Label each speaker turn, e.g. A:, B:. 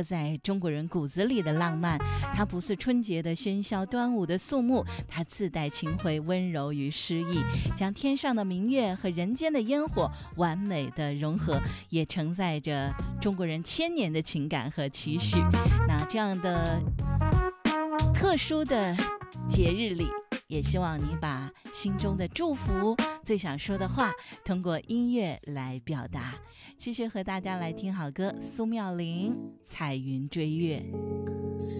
A: 刻在中国人骨子里的浪漫。它不是春节的喧嚣，端午的肃穆，它自带情怀，温柔与诗意，将天上的明月和人间的烟火完美的融合，也承载着中国人千年的情感和期许。那这样的特殊的节日里，也希望你把心中的祝福、最想说的话通过音乐来表达。继续和大家来听好歌，苏妙玲《彩云追月》。